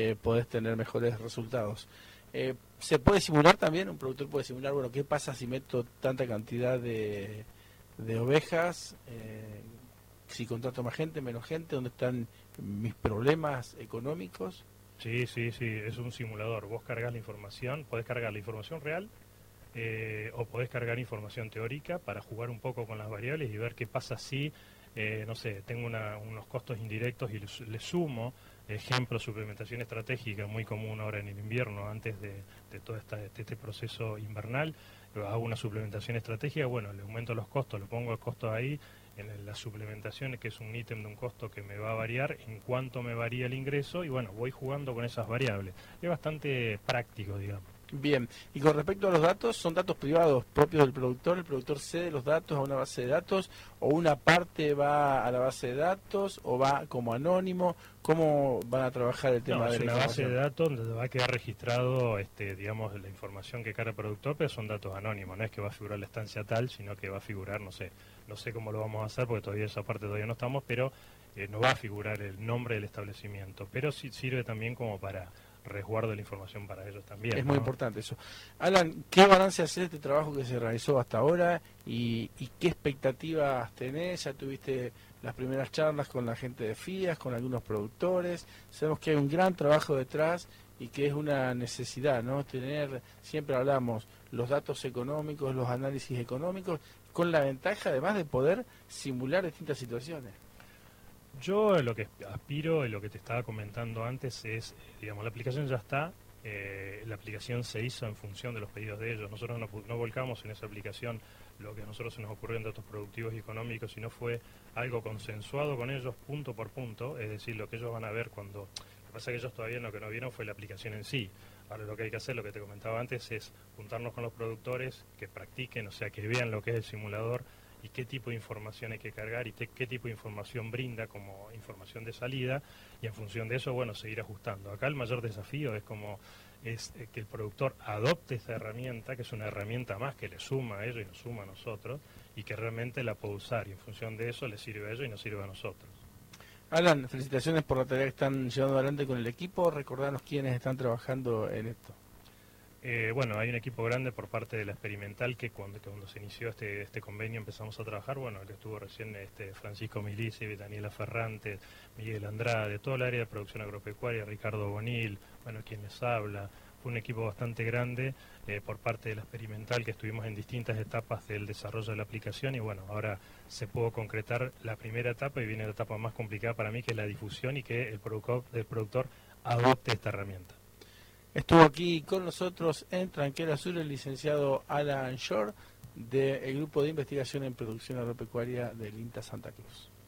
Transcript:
podés tener mejores resultados. ¿Se puede simular también? Un productor puede simular, bueno, ¿qué pasa si meto tanta cantidad de ovejas? Si contrato más gente, menos gente, ¿dónde están mis problemas económicos? Sí, sí, sí, es un simulador. Vos cargas la información, podés cargar la información real o podés cargar información teórica para jugar un poco con las variables y ver qué pasa si, no sé, tengo unos costos indirectos y le sumo, ejemplo, suplementación estratégica, muy común ahora en el invierno, antes de todo este proceso invernal, hago una suplementación estratégica, bueno, le aumento los costos, le pongo el costo ahí, en la suplementación, que es un ítem de un costo que me va a variar, en cuánto me varía el ingreso, y bueno, voy jugando con esas variables. Es bastante práctico, digamos. Bien, y con respecto a los datos, ¿son datos privados propios del productor? ¿El productor cede los datos a una base de datos? ¿O una parte va a la base de datos? ¿O va como anónimo? ¿Cómo van a trabajar el No, tema de es la una base de información? datos donde va a quedar registrado, digamos, la información que carga el productor, pero son datos anónimos, no es que va a figurar la estancia tal, sino que va a figurar, no sé cómo lo vamos a hacer, porque todavía esa parte todavía no estamos, pero no va a figurar el nombre del establecimiento, pero sí sirve también como para resguardo de la información para ellos Es también, muy ¿no? importante eso. Alan, ¿qué balance haces de este trabajo que se realizó hasta ahora y qué expectativas tenés? Ya tuviste las primeras charlas con la gente de FIAS, con algunos productores. Sabemos que hay un gran trabajo detrás y que es una necesidad, ¿no? Tener, siempre hablamos, los datos económicos, los análisis económicos, con la ventaja además de poder simular distintas situaciones. Yo lo que aspiro y lo que te estaba comentando antes es, digamos, la aplicación ya está, la aplicación se hizo en función de los pedidos de ellos. Nosotros no volcamos en esa aplicación lo que a nosotros se nos ocurrió en datos productivos y económicos, sino fue algo consensuado con ellos punto por punto, es decir, lo que ellos van a ver cuando... Lo que pasa es que ellos todavía lo que no vieron fue la aplicación en sí. Ahora lo que hay que hacer, lo que te comentaba antes, es juntarnos con los productores que practiquen, o sea, que vean lo que es el simulador y qué tipo de información hay que cargar y qué tipo de información brinda como información de salida, y en función de eso, bueno, seguir ajustando. Acá el mayor desafío es que el productor adopte esta herramienta, que es una herramienta más que le suma a ellos y nos suma a nosotros, y que realmente la pueda usar, y en función de eso le sirve a ellos y nos sirve a nosotros. Alan, felicitaciones por la tarea que están llevando adelante con el equipo. Recordanos quiénes están trabajando en esto. Bueno, hay un equipo grande por parte de la experimental que cuando se inició este convenio empezamos a trabajar, bueno, que estuvo recién Francisco Milisi, Daniela Ferrante, Miguel Andrade, toda el área de producción agropecuaria, Ricardo Bonil, bueno, quien les habla. Fue un equipo bastante grande por parte de la experimental, que estuvimos en distintas etapas del desarrollo de la aplicación, y bueno, ahora se pudo concretar la primera etapa y viene la etapa más complicada para mí, que es la difusión y que el productor adopte esta herramienta. Estuvo aquí con nosotros en Tranquera Sur el licenciado Alan Shore del Grupo de Investigación en Producción Agropecuaria del INTA Santa Cruz.